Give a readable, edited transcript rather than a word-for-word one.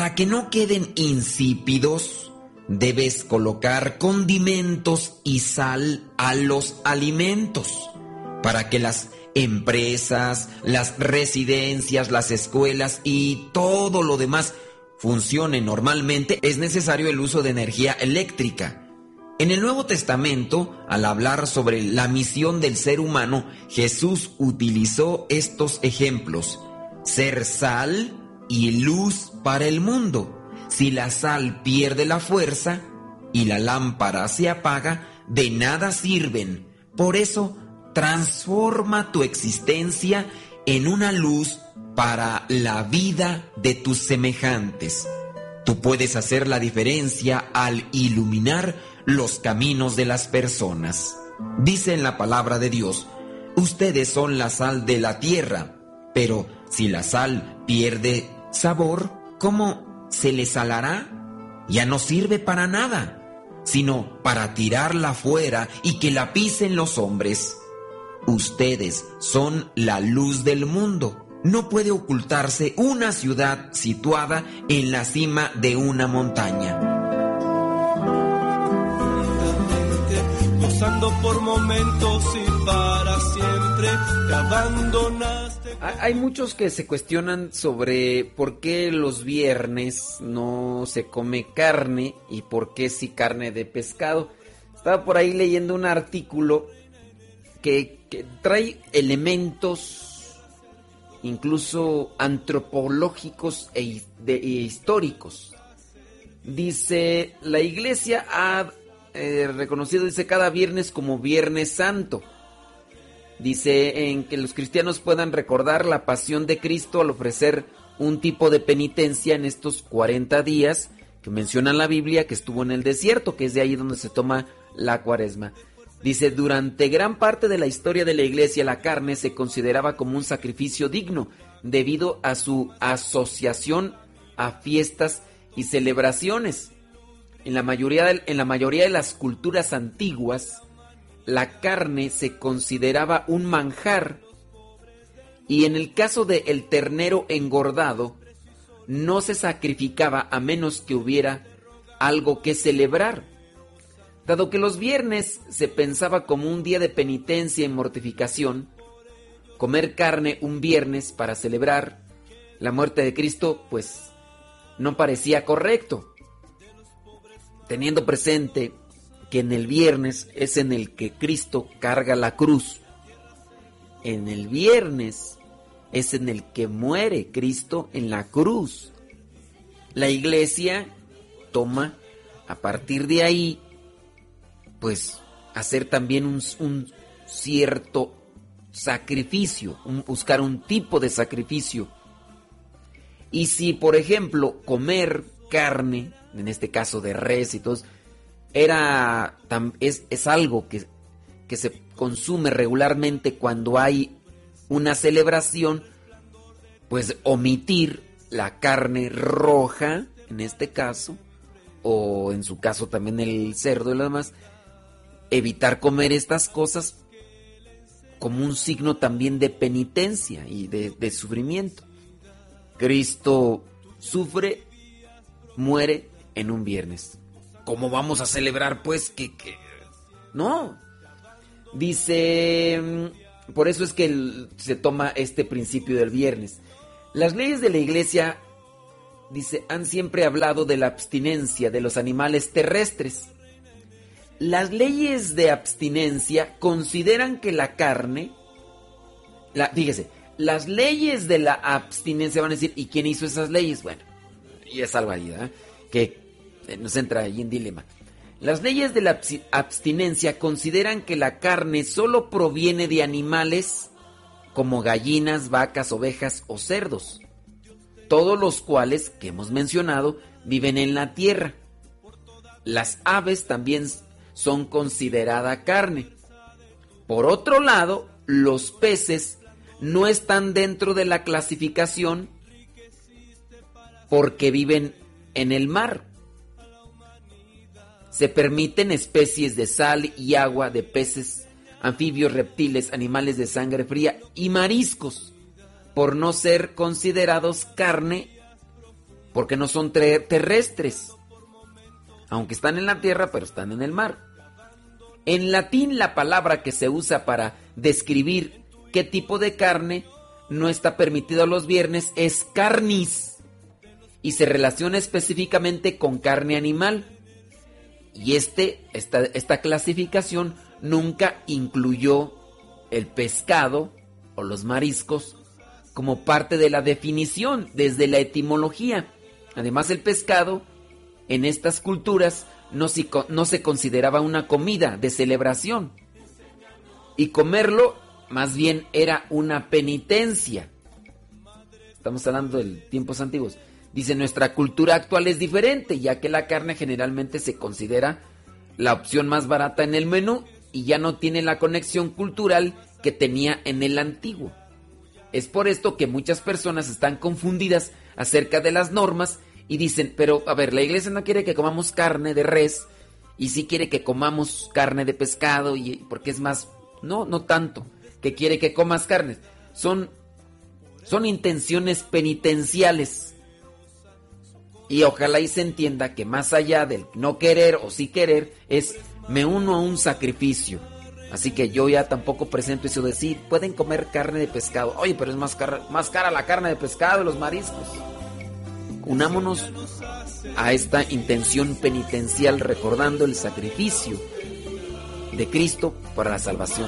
Para que no queden insípidos, debes colocar condimentos y sal a los alimentos, para que las empresas, las residencias, las escuelas y todo lo demás funcionen normalmente. Es necesario el uso de energía eléctrica. En el Nuevo Testamento, al hablar sobre la misión del ser humano, Jesús utilizó estos ejemplos: ser sal y luz para el mundo. Si la sal pierde la fuerza y la lámpara se apaga, de nada sirven. Por eso, transforma tu existencia en una luz para la vida de tus semejantes. Tú puedes hacer la diferencia al iluminar los caminos de las personas. Dice en la palabra de Dios: ustedes son la sal de la tierra, pero si la sal pierde sabor, ¿cómo se le salará? Ya no sirve para nada, sino para tirarla fuera y que la pisen los hombres. Ustedes son la luz del mundo. No puede ocultarse una ciudad situada en la cima de una montaña. Gozando por momentos y para siempre te abandonaste. Hay muchos que se cuestionan sobre por qué los viernes no se come carne y por qué sí carne de pescado. Estaba por ahí leyendo un artículo que trae elementos incluso antropológicos e históricos. Dice, la iglesia ha reconocido, dice, cada viernes como Viernes Santo. Dice, en que los cristianos puedan recordar la pasión de Cristo al ofrecer un tipo de penitencia en estos 40 días que menciona la Biblia, que estuvo en el desierto, que es de ahí donde se toma la Cuaresma. Dice, durante gran parte de la historia de la iglesia, la carne se consideraba como un sacrificio digno, debido a su asociación a fiestas y celebraciones. En la mayoría de las culturas antiguas, la carne se consideraba un manjar, y en el caso de el ternero engordado, no se sacrificaba a menos que hubiera algo que celebrar. Dado que los viernes se pensaba como un día de penitencia y mortificación, comer carne un viernes para celebrar la muerte de Cristo, pues no parecía correcto, teniendo presente que en el viernes es en el que Cristo carga la cruz. En el viernes es en el que muere Cristo en la cruz. La iglesia toma a partir de ahí, pues, hacer también un cierto sacrificio, buscar un tipo de sacrificio. Y si, por ejemplo, comer carne, en este caso de res y todo, es algo que se consume regularmente cuando hay una celebración, pues omitir la carne roja, en este caso, o en su caso también el cerdo y lo demás, evitar comer estas cosas como un signo también de penitencia y de sufrimiento. Cristo sufre, muere en un viernes. ¿Cómo vamos a celebrar, pues, que no? Dice, por eso es que se toma este principio del viernes. Las leyes de la iglesia, dice, han siempre hablado de la abstinencia de los animales terrestres. Las leyes de abstinencia consideran que la carne, fíjese, las leyes de la abstinencia van a decir, ¿y quién hizo esas leyes? Bueno, y es algo ahí, ¿verdad? Que nos entra ahí en dilema. Las leyes de la abstinencia consideran que la carne solo proviene de animales como gallinas, vacas, ovejas o cerdos, todos los cuales, que hemos mencionado, viven en la tierra. Las aves también son considerada carne. Por otro lado, los peces no están dentro de la clasificación porque viven en el mar. Se permiten especies de sal y agua de peces, anfibios, reptiles, animales de sangre fría y mariscos, por no ser considerados carne porque no son terrestres. Aunque están en la tierra, pero están en el mar. En latín, la palabra que se usa para describir qué tipo de carne no está permitido los viernes es carnis, y se relaciona específicamente con carne animal. Y esta clasificación nunca incluyó el pescado o los mariscos como parte de la definición desde la etimología. Además, el pescado en estas culturas no se consideraba una comida de celebración, y comerlo más bien era una penitencia. Estamos hablando de tiempos antiguos. Dice, nuestra cultura actual es diferente, ya que la carne generalmente se considera la opción más barata en el menú y ya no tiene la conexión cultural que tenía en el antiguo. Es por esto que muchas personas están confundidas acerca de las normas y dicen, pero a ver, la iglesia no quiere que comamos carne de res y sí quiere que comamos carne de pescado, y porque es más, no tanto que quiere que comas carne. Son intenciones penitenciales. Y ojalá y se entienda que más allá del no querer o sí querer, es me uno a un sacrificio. Así que yo ya tampoco presento eso de sí, pueden comer carne de pescado. Oye, pero es más cara la carne de pescado y los mariscos. Unámonos a esta intención penitencial recordando el sacrificio de Cristo para la salvación